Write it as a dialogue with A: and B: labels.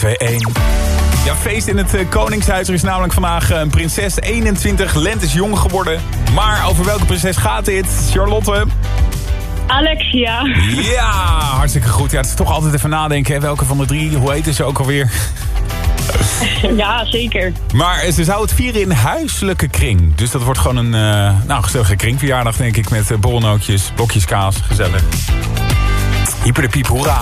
A: 2, 1. Ja, feest in het Koningshuis. Er is namelijk vandaag een prinses 21 lentes jong geworden. Maar over welke prinses gaat dit? Charlotte?
B: Alexia.
A: Ja, hartstikke goed. Ja, het is toch altijd even nadenken. Hè? Welke van de 3, hoe heet ze ook alweer?
B: Ja, zeker.
A: Maar ze zou het vieren in huiselijke kring. Dus dat wordt gewoon een gezellige kringverjaardag, denk ik. Met borrelnootjes, blokjes kaas, gezellig. Hyper de piep, hoera.